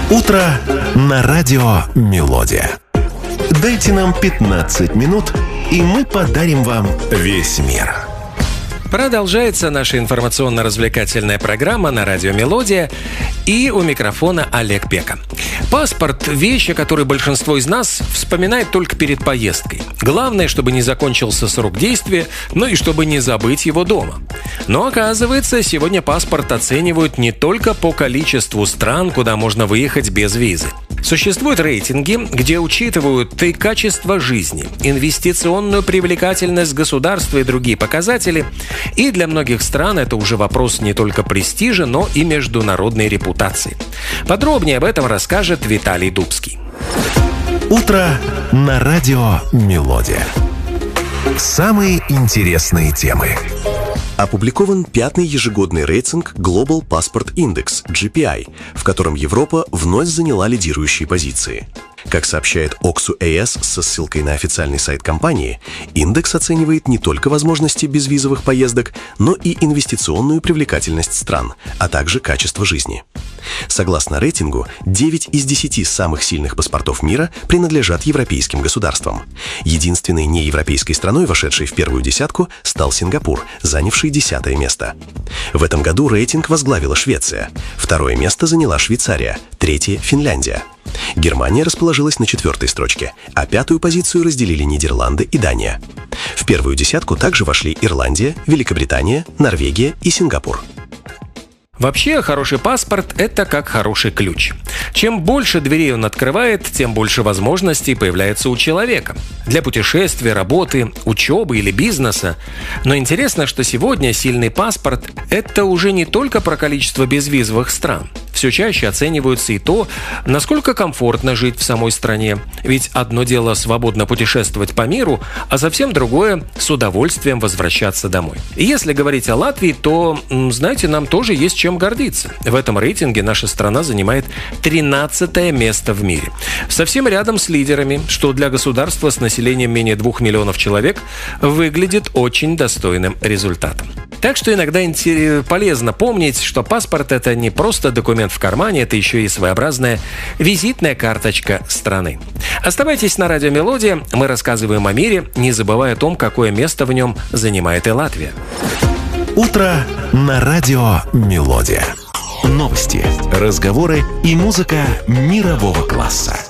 Утро на радио «Мелодия». Дайте нам 15 минут, и мы подарим вам весь мир. Продолжается наша информационно-развлекательная программа на радио «Мелодия», и у микрофона Олег Пека. Паспорт – вещь, о которой большинство из нас вспоминает только перед поездкой. Главное, чтобы не закончился срок действия, но и чтобы не забыть его дома. Но оказывается, сегодня паспорт оценивают не только по количеству стран, куда можно выехать без визы. Существуют рейтинги, где учитывают и качество жизни, инвестиционную привлекательность государства и другие показатели. И для многих стран это уже вопрос не только престижа, но и международной репутации. Подробнее об этом расскажет Виталий Дубский. Утро на радио «Мелодия». Самые интересные темы. Опубликован пятый ежегодный рейтинг Global Passport Index (GPI), в котором Европа вновь заняла лидирующие позиции. Как сообщает Oxu.AS со ссылкой на официальный сайт компании, индекс оценивает не только возможности безвизовых поездок, но и инвестиционную привлекательность стран, а также качество жизни. Согласно рейтингу, 9 из 10 самых сильных паспортов мира принадлежат европейским государствам. Единственной неевропейской страной, вошедшей в первую десятку, стал Сингапур, занявший 10-е место. В этом году рейтинг возглавила Швеция. Второе место заняла Швейцария, третье – Финляндия. Германия расположилась на 4-й строчке, а 5-ю позицию разделили Нидерланды и Дания. В первую десятку также вошли Ирландия, Великобритания, Норвегия и Сингапур. Вообще, хороший паспорт – это как хороший ключ. Чем больше дверей он открывает, тем больше возможностей появляется у человека. Для путешествий, работы, учебы или бизнеса. Но интересно, что сегодня сильный паспорт – это уже не только про количество безвизовых стран. Все чаще оценивается и то, насколько комфортно жить в самой стране. Ведь одно дело свободно путешествовать по миру, а совсем другое – с удовольствием возвращаться домой. И если говорить о Латвии, то, знаете, нам тоже есть чем гордиться. В этом рейтинге наша страна занимает 13-е место в мире. Совсем рядом с лидерами, что для государства с населением менее 2 миллионов человек выглядит очень достойным результатом. Так что иногда полезно помнить, что паспорт – это не просто документ в кармане, это еще и своеобразная визитная карточка страны. Оставайтесь на радио «Мелодия», мы рассказываем о мире, не забывая о том, какое место в нем занимает и Латвия. Утро на радио «Мелодия». Новости, разговоры и музыка мирового класса.